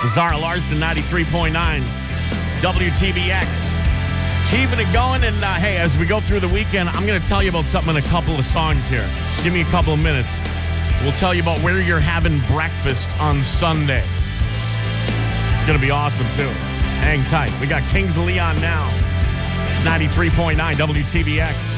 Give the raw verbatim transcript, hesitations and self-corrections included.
Zara Larson, ninety-three point nine, W T B X. Keeping it going, and uh, hey, as we go through the weekend, I'm going to tell you about something in a couple of songs here. Just give me a couple of minutes. We'll tell you about where you're having breakfast on Sunday. It's going to be awesome, too. Hang tight. We got Kings of Leon now. It's ninety-three point nine W T B X.